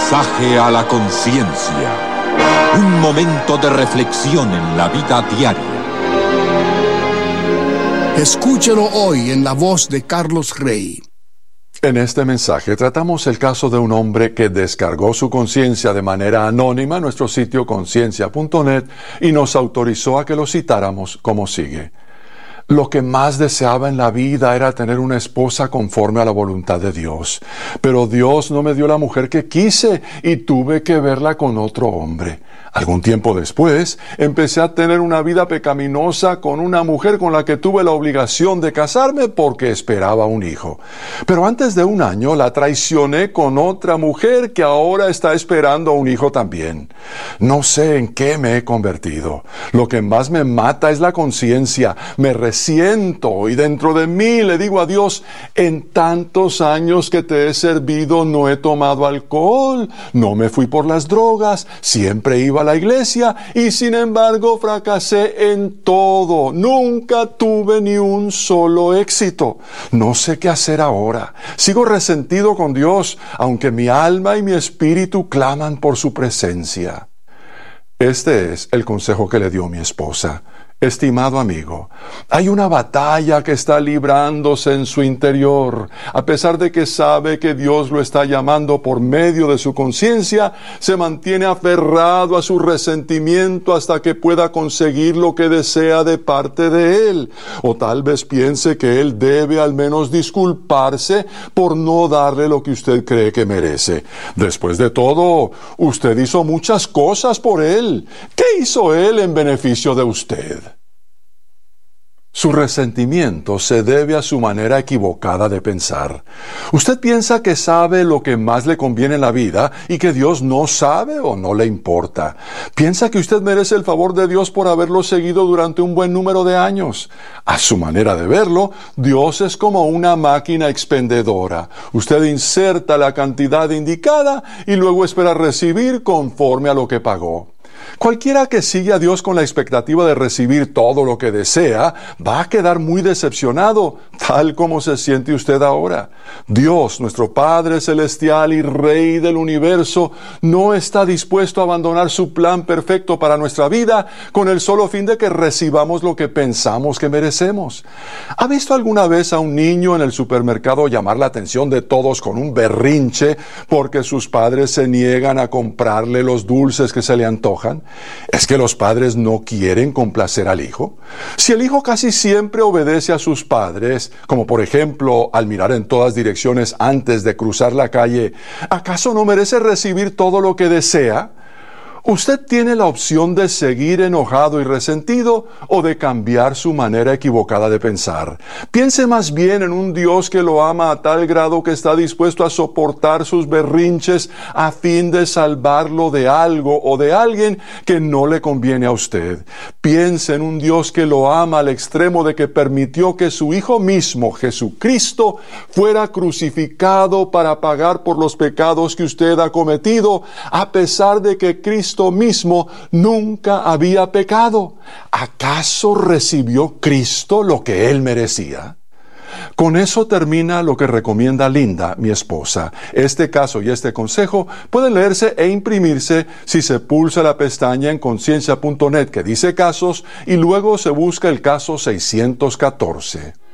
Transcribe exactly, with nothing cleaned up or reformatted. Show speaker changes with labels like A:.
A: Mensaje a la conciencia. Un momento de reflexión en la vida diaria.
B: Escúchelo hoy en la voz de Carlos Rey.
C: En este mensaje tratamos el caso de un hombre que descargó su conciencia de manera anónima en nuestro sitio conciencia punto net y nos autorizó a que lo citáramos como sigue. Lo que más deseaba en la vida era tener una esposa conforme a la voluntad de Dios. Pero Dios no me dio la mujer que quise y tuve que verla con otro hombre. Algún tiempo después, empecé a tener una vida pecaminosa con una mujer con la que tuve la obligación de casarme porque esperaba un hijo. Pero antes de un año la traicioné con otra mujer que ahora está esperando un hijo también. No sé en qué me he convertido. Lo que más me mata es la conciencia. Me resiento y dentro de mí le digo a Dios, en tantos años que te he servido no he tomado alcohol, no me fui por las drogas, siempre iba a la iglesia y sin embargo fracasé en todo. Nunca tuve ni un solo éxito. No sé qué hacer ahora. Sigo resentido con Dios, aunque mi alma y mi espíritu claman por su presencia. Este es el consejo que le dio mi esposa. Estimado amigo, hay una batalla que está librándose en su interior. A pesar de que sabe que Dios lo está llamando por medio de su conciencia, se mantiene aferrado a su resentimiento hasta que pueda conseguir lo que desea de parte de Él. O tal vez piense que Él debe al menos disculparse por no darle lo que usted cree que merece. Después de todo, usted hizo muchas cosas por Él. ¿Qué hizo Él en beneficio de usted? Su resentimiento se debe a su manera equivocada de pensar. Usted piensa que sabe lo que más le conviene en la vida y que Dios no sabe o no le importa. Piensa que usted merece el favor de Dios por haberlo seguido durante un buen número de años. A su manera de verlo, Dios es como una máquina expendedora. Usted inserta la cantidad indicada y luego espera recibir conforme a lo que pagó. Cualquiera que sigue a Dios con la expectativa de recibir todo lo que desea, va a quedar muy decepcionado, tal como se siente usted ahora. Dios, nuestro Padre Celestial y Rey del Universo, no está dispuesto a abandonar su plan perfecto para nuestra vida con el solo fin de que recibamos lo que pensamos que merecemos. ¿Ha visto alguna vez a un niño en el supermercado llamar la atención de todos con un berrinche porque sus padres se niegan a comprarle los dulces que se le antojan? ¿Es que los padres no quieren complacer al hijo? Si el hijo casi siempre obedece a sus padres, como por ejemplo al mirar en todas direcciones antes de cruzar la calle, ¿acaso no merece recibir todo lo que desea? Usted tiene la opción de seguir enojado y resentido o de cambiar su manera equivocada de pensar. Piense más bien en un Dios que lo ama a tal grado que está dispuesto a soportar sus berrinches a fin de salvarlo de algo o de alguien que no le conviene a usted. Piense en un Dios que lo ama al extremo de que permitió que su Hijo mismo, Jesucristo, fuera crucificado para pagar por los pecados que usted ha cometido, a pesar de que Cristo mismo nunca había pecado. ¿Acaso recibió Cristo lo que él merecía? Con eso termina lo que recomienda Linda, mi esposa. Este caso y este consejo pueden leerse e imprimirse si se pulsa la pestaña en conciencia punto net que dice casos y luego se busca el caso seiscientos catorce.